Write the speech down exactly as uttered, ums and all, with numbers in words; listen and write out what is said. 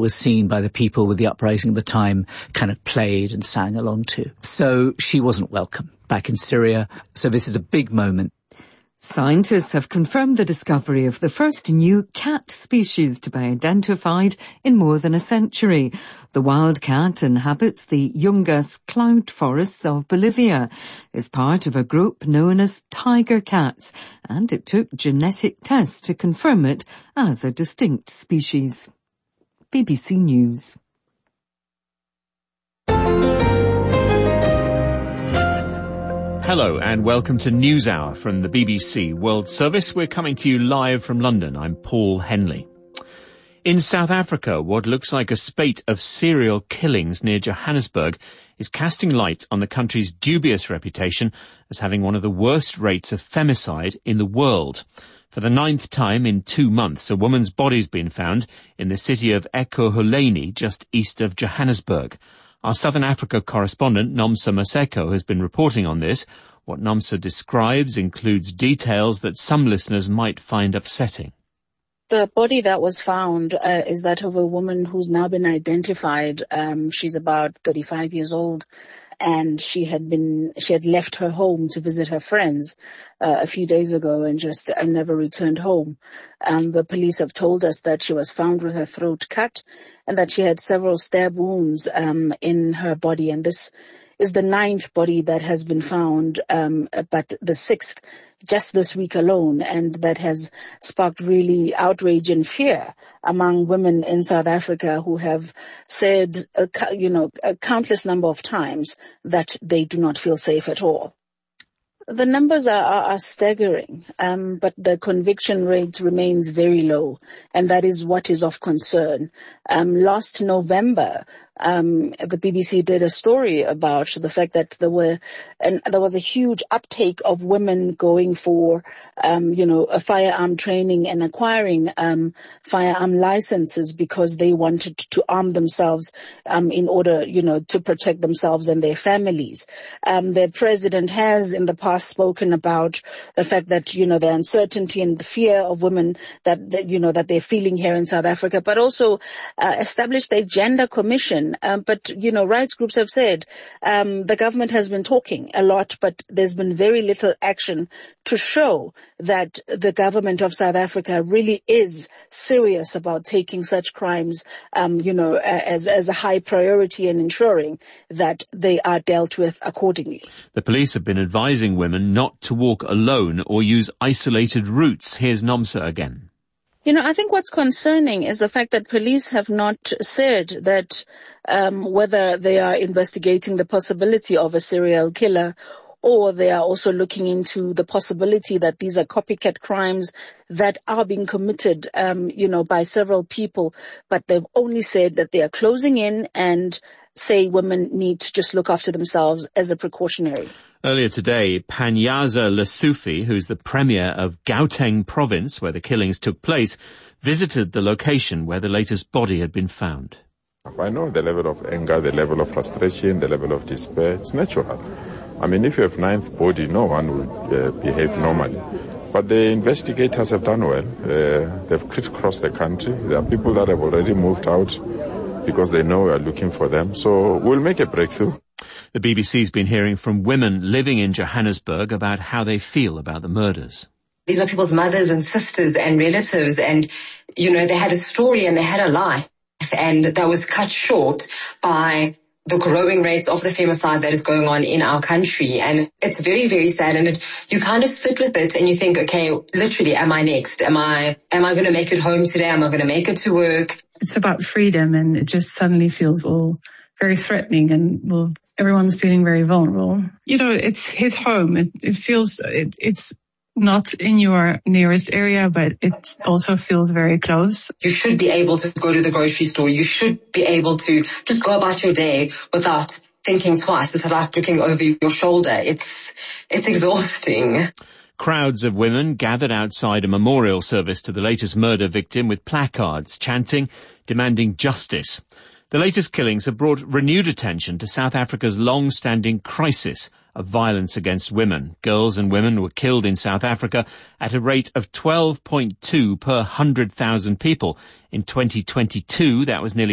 was seen by the people with the uprising at the time kind of played and sang along to. So she wasn't welcome back in Syria. So this is a big moment. Scientists have confirmed the discovery of the first new cat species to be identified in more than a century. The wild cat inhabits the Yungas cloud forests of Bolivia, is part of a group known as tiger cats, and it took genetic tests to confirm it as a distinct species. B B C News. Hello and welcome to NewsHour from the B B C World Service. We're coming to you live from London. I'm Paul Henley. In South Africa, what looks like a spate of serial killings near Johannesburg is casting light on the country's dubious reputation as having one of the worst rates of femicide in the world. For the ninth time in two months, a woman's body's been found in the city of Ekurhuleni, just east of Johannesburg. Our Southern Africa correspondent, Nomsa Maseko, has been reporting on this. What Nomsa describes includes details that some listeners might find upsetting. The body that was found uh, is that of a woman who's now been identified. Um, she's about thirty-five years old, and she had been she had left her home to visit her friends uh, a few days ago and just uh, never returned home. Um, the police have told us that she was found with her throat cut and that she had several stab wounds um, in her body. And this is the ninth body that has been found, um, but the sixth just this week alone, and that has sparked really outrage and fear among women in South Africa who have said, uh, you know, a countless number of times that they do not feel safe at all. The numbers are, are, are staggering, um, but the conviction rate remains very low, and that is what is of concern. Um, last November, um, the B B C did a story about the fact that there were, and there was a huge uptake of women going for, um, you know, a firearm training and acquiring um, firearm licenses because they wanted to arm themselves um, in order, you know, to protect themselves and their families. Um, the president has in the past spoken about the fact that, you know, the uncertainty and the fear of women that, that you know, that they're feeling here in South Africa, but also uh, established a gender commission. Um, but, you know, rights groups have said um, the government has been talking a lot, but there's been very little action to show that the government of South Africa really is serious about taking such crimes, um, you know, as, as a high priority and ensuring that they are dealt with accordingly. The police have been advising women not to walk alone or use isolated routes. Here's Nomsa again. You know, I think what's concerning is the fact that police have not said that um, whether they are investigating the possibility of a serial killer or they are also looking into the possibility that these are copycat crimes that are being committed, um, you know, by several people. But they've only said that they are closing in and say women need to just look after themselves as a precautionary. Earlier today, Panyaza Lesufi, who's the premier of Gauteng province, where the killings took place, visited the location where the latest body had been found. I know the level of anger, the level of frustration, the level of despair. It's natural. I mean, if you have ninth body, no one would uh, behave normally. But the investigators have done well. Uh, they've crisscrossed the country. There are people that have already moved out because they know we are looking for them. So we'll make a breakthrough. The B B C's been hearing from women living in Johannesburg about how they feel about the murders. These are people's mothers and sisters and relatives, and, you know, they had a story and they had a life, and that was cut short by the growing rates of the femicide that is going on in our country. And it's very, very sad. And it, you kind of sit with it and you think, okay, literally, am I next? Am I, am I going to make it home today? Am I going to make it to work? It's about freedom, and it just suddenly feels all very threatening, and well, everyone's feeling very vulnerable. You know, it's hit home. It, it feels, it, it's not in your nearest area, but it also feels very close. You should be able to go to the grocery store. You should be able to just go about your day without thinking twice. It's like looking over your shoulder. It's, it's exhausting. Crowds of women gathered outside a memorial service to the latest murder victim with placards chanting, demanding justice. The latest killings have brought renewed attention to South Africa's long-standing crisis of violence against women. Girls and women were killed in South Africa at a rate of twelve point two per one hundred thousand people. In twenty twenty-two, that was nearly